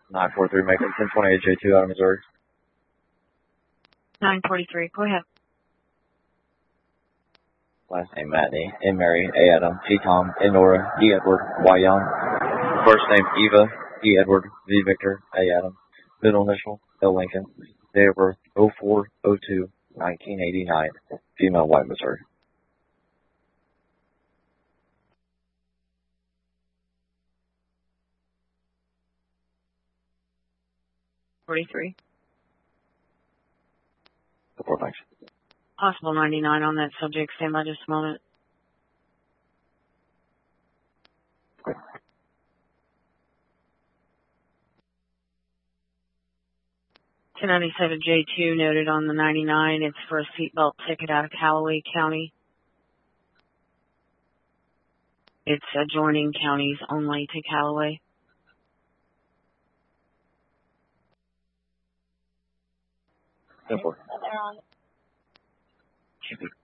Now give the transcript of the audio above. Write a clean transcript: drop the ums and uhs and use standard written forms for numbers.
943 Macon, 1028 J2 out of Missouri. 943, go ahead. Last name Matney, N Mary, A Adam, T Tom, N Nora, E Edward, Y Young. First name Eva, E Edward, V Victor, A Adam. Middle initial, L Lincoln. Date of birth 04/02/1989. Female, white, Missouri. $43. Report, thanks. Possible 99 on that subject. Stand by just a moment. Okay. 1097 J2 noted on the 99. It's for a seatbelt ticket out of Callaway County. It's adjoining counties only to Callaway. Report.